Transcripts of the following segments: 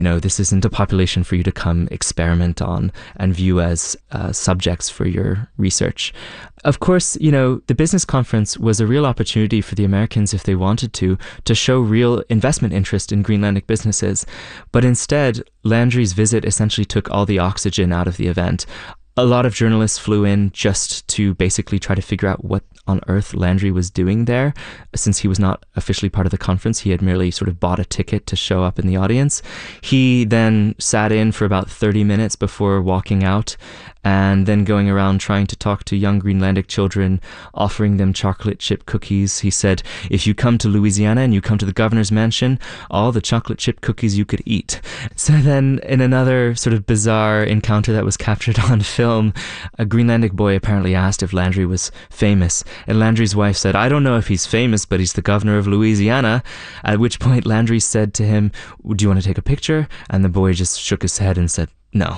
This isn't a population for you to come experiment on and view as subjects for your research. Of course, the business conference was a real opportunity for the Americans, if they wanted to show real investment interest in Greenlandic businesses. But instead, Landry's visit essentially took all the oxygen out of the event. A lot of journalists flew in just to basically try to figure out what on earth Landry was doing there. Since he was not officially part of the conference, he had merely sort of bought a ticket to show up in the audience. He then sat in for about 30 minutes before walking out, and then going around trying to talk to young Greenlandic children, offering them chocolate chip cookies. He said, if you come to Louisiana and you come to the governor's mansion, all the chocolate chip cookies you could eat. So then, in another sort of bizarre encounter that was captured on film, a Greenlandic boy apparently asked if Landry was famous, and Landry's wife said, I don't know if he's famous, but he's the governor of Louisiana. At which point Landry said to him, do you want to take a picture? And the boy just shook his head and said, no.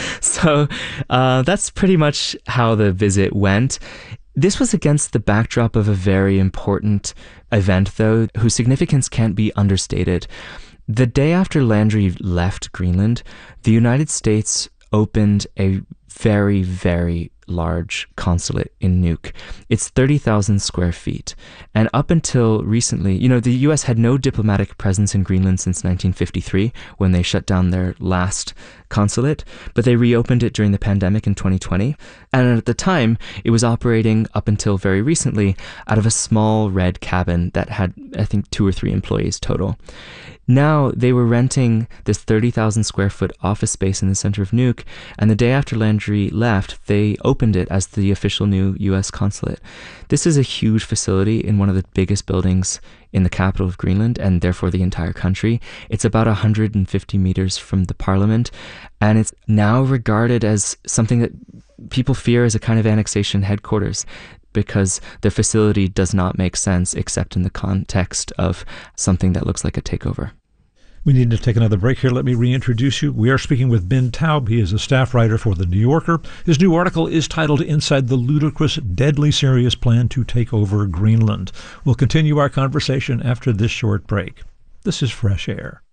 So that's pretty much how the visit went. This was against the backdrop of a very important event, though, whose significance can't be understated. The day after Landry left Greenland, the United States opened a very, very large consulate in Nuuk. It's 30,000 square feet. And up until recently, the US had no diplomatic presence in Greenland since 1953, when they shut down their last consulate, but they reopened it during the pandemic in 2020. And at the time, it was operating up until very recently out of a small red cabin that had, I think, 2 or 3 employees total. Now they were renting this 30,000 square foot office space in the center of Nuuk, and the day after Landry left, they opened it as the official new US consulate. This is a huge facility in one of the biggest buildings in the capital of Greenland, and therefore the entire country. It's about 150 meters from the parliament, and it's now regarded as something that people fear is a kind of annexation headquarters, because the facility does not make sense except in the context of something that looks like a takeover. We need to take another break here. Let me reintroduce you. We are speaking with Ben Taub. He is a staff writer for The New Yorker. His new article is titled Inside the Ludicrous, Deadly Serious Plan to Take Over Greenland. We'll continue our conversation after this short break. This is Fresh Air.